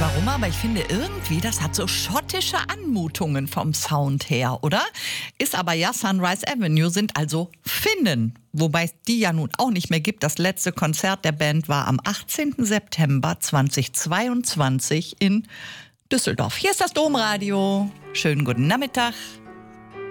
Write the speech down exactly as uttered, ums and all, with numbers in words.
warum, aber ich finde irgendwie, das hat so schottische Anmutungen vom Sound her, oder? Ist aber ja Sunrise Avenue, sind also Finnen. Wobei es die ja nun auch nicht mehr gibt. Das letzte Konzert der Band war am achtzehnten September zweitausendzweiundzwanzig in Düsseldorf. Hier ist das Domradio. Schönen guten Nachmittag.